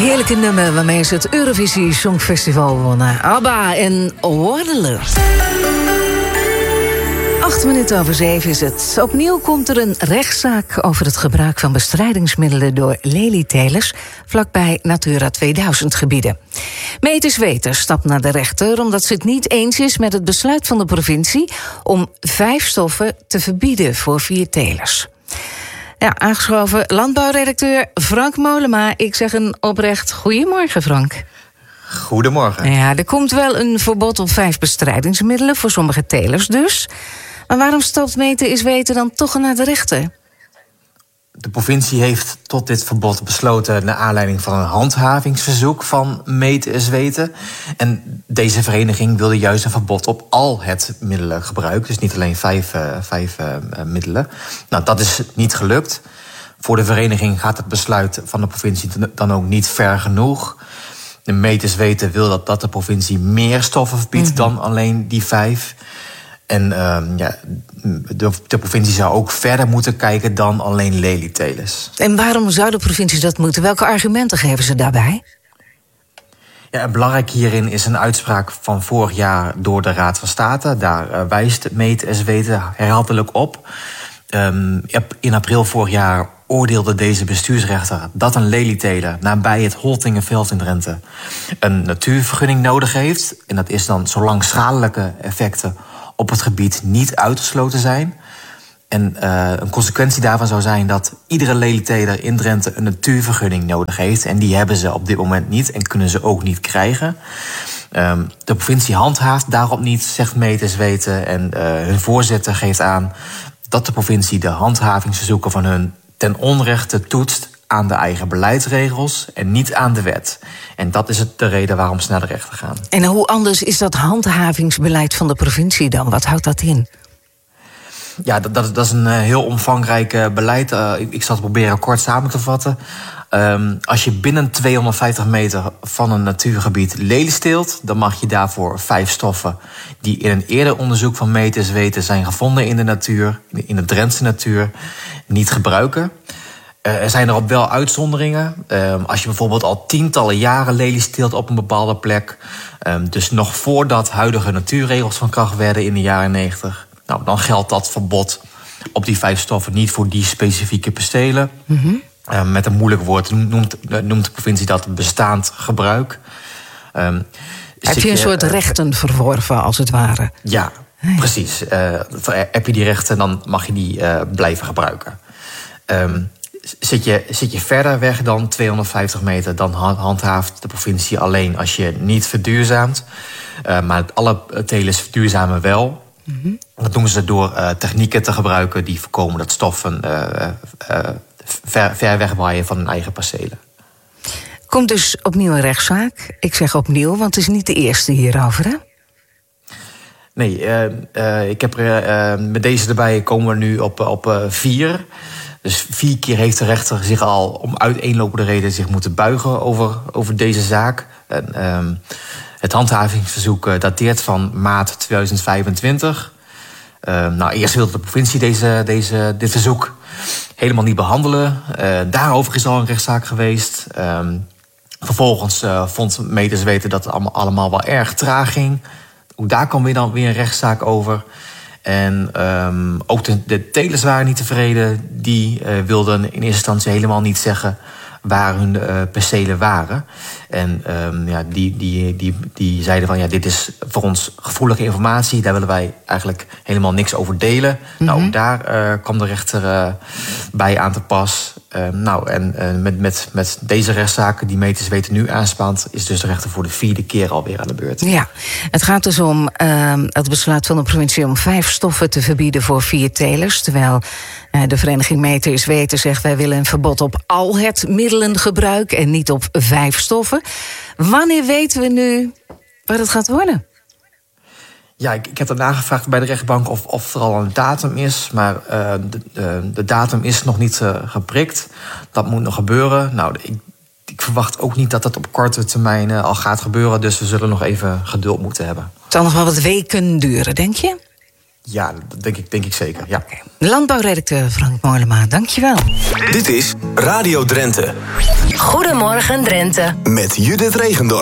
heerlijke nummer waarmee ze het Eurovisie Songfestival wonnen. ABBA en Wanderlust. 7:08 is het. Opnieuw komt er een rechtszaak over het gebruik van bestrijdingsmiddelen door lelietelers vlakbij Natura 2000 gebieden. Metis Weters stapt naar de rechter omdat ze het niet eens is met het besluit van de provincie om 5 stoffen te verbieden voor 4 telers. Ja, aangeschoven landbouwredacteur Frank Mollema. Ik zeg een oprecht goedemorgen, Frank. Goedemorgen. Ja, er komt wel een verbod op 5 bestrijdingsmiddelen voor sommige telers dus. Maar waarom stapt Metis Weters dan toch naar de rechter? De provincie heeft tot dit verbod besloten naar aanleiding van een handhavingsverzoek van Metis Weters. En deze vereniging wilde juist een verbod op al het middelengebruik. Dus niet alleen 5 middelen. Nou, dat is niet gelukt. Voor de vereniging gaat het besluit van de provincie dan ook niet ver genoeg. De Metis Weters wil dat de provincie meer stoffen verbiedt dan alleen die 5. En de provincie zou ook verder moeten kijken dan alleen lelietelers. En waarom zou de provincie dat moeten? Welke argumenten geven ze daarbij? Ja, belangrijk hierin is een uitspraak van vorig jaar door de Raad van State. Daar wijst Metis Weters herhaaldelijk op. In april vorig jaar oordeelde deze bestuursrechter dat een lelieteler nabij het Holtingenveld in Drenthe een natuurvergunning nodig heeft. En dat is dan zolang schadelijke effecten op het gebied niet uitgesloten zijn. En een consequentie daarvan zou zijn dat iedere lelieteler in Drenthe een natuurvergunning nodig heeft. En die hebben ze op dit moment niet en kunnen ze ook niet krijgen. De provincie handhaaft daarop niet, zegt Metis Weters. En hun voorzitter geeft aan dat de provincie de handhavingsverzoeken van hun ten onrechte toetst aan de eigen beleidsregels en niet aan de wet. En dat is de reden waarom ze naar de rechter gaan. En hoe anders is dat handhavingsbeleid van de provincie dan? Wat houdt dat in? Ja, dat is een heel omvangrijk beleid. Ik zal het proberen kort samen te vatten. Als je binnen 250 meter van een natuurgebied lelie steelt, dan mag je daarvoor 5 stoffen die in een eerder onderzoek van Metis Weters zijn gevonden in de natuur, in de Drentse natuur, niet gebruiken. Er zijn erop wel uitzonderingen. Als je bijvoorbeeld al tientallen jaren lelie steelt op een bepaalde plek, dus nog voordat huidige natuurregels van kracht werden in de jaren 90, nou, dan geldt dat verbod op die 5 stoffen niet voor die specifieke percelen. Met een moeilijk woord noemt de provincie dat bestaand gebruik. Heb je een soort rechten verworven, als het ware? Ja, precies. Heb je die rechten, dan mag je die blijven gebruiken. Zit je verder weg dan 250 meter, dan handhaaft de provincie alleen als je niet verduurzaamt. Maar alle telers verduurzamen wel. Dat doen ze door technieken te gebruiken die voorkomen dat stoffen ver wegwaaien van hun eigen percelen. Komt dus opnieuw een rechtszaak. Ik zeg opnieuw, want het is niet de eerste hierover, hè? Nee, ik heb met deze erbij komen we nu op 4. Dus 4 keer heeft de rechter zich al om uiteenlopende redenen zich moeten buigen over deze zaak. Het handhavingsverzoek dateert van maart 2025. Eerst wilde de provincie dit verzoek helemaal niet behandelen. Daarover is al een rechtszaak geweest. Vervolgens vond Metis Weters dat het allemaal wel erg traag ging. Ook daar kwam weer een rechtszaak over. En ook de telers waren niet tevreden. Die wilden in eerste instantie helemaal niet zeggen waar hun percelen waren. En die zeiden van, ja, dit is voor ons gevoelige informatie. Daar willen wij eigenlijk helemaal niks over delen. Nou, ook daar kwam de rechter bij aan te pas. Met deze rechtszaken die Metis Weters nu aanspant, is dus de rechter voor de 4e keer alweer aan de beurt. Ja, het gaat dus om het besluit van de provincie om 5 stoffen te verbieden voor 4 telers. Terwijl de vereniging Metis Weters zegt, wij willen een verbod op al het middelengebruik en niet op 5 stoffen. Wanneer weten we nu wat het gaat worden? Ja, ik heb daarna gevraagd bij de rechtbank of er al een datum is. Maar de datum is nog niet geprikt. Dat moet nog gebeuren. Nou, ik verwacht ook niet dat dat op korte termijn al gaat gebeuren. Dus we zullen nog even geduld moeten hebben. Het zal nog wel wat weken duren, denk je? Ja, dat denk ik zeker. Ja. Okay. Landbouwredacteur Frank Mollema, dankjewel. Dit is Radio Drenthe. Goedemorgen Drenthe. Met Judith Regendorp.